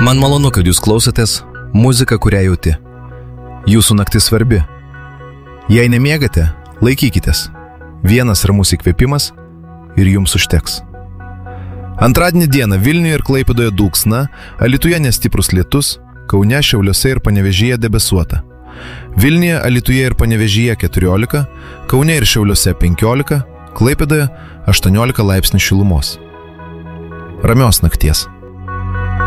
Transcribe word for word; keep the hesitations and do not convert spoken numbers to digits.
Man malonu, kad jūs klausotės muziką, kurią jauti. Jūsų naktis svarbi. Jei nemiegate, laikykitės. Vienas ramus įkvėpimas ir jums užteks. Antradienį dieną Vilniuje ir Klaipėdoje dulksna, Alytuje nestiprus lietus, Kaune, Šiauliuose ir Panevėžyje debesuota. Vilniuje, Alytuje ir Panevėžyje keturiolika, Kaune ir Šiauliuose penkiolika, Klaipėdoje aštuoniolika laipsnių šilumos. Ramios nakties.